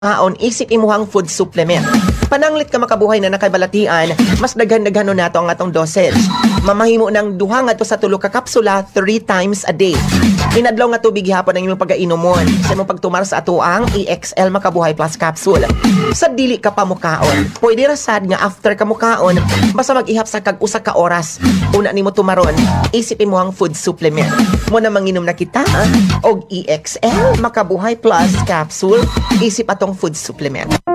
Aon, isip imuhang food supplement. Pananglit ka makabuhay na nakaibalatian, mas daghan-daghan nato ang atong dosage. Mamahimo ng duha ngadto sa 3 ka kapsula 3 times a day. Inadlaw nga tubig gihapon ang imong pagkainomon. Sa imong pagtumar sa ato ang EXL Makabuhay Plus Capsule. Sa dili ka pa mukaon, pwede ra sad nga after ka mukaon, basta mag-ihap sa kag usa ka oras. Una nimo tumaron, isip imuhang food supplement. Mo na manginom na kita og EXL Makabuhay Plus Capsule, isip atong food supplement.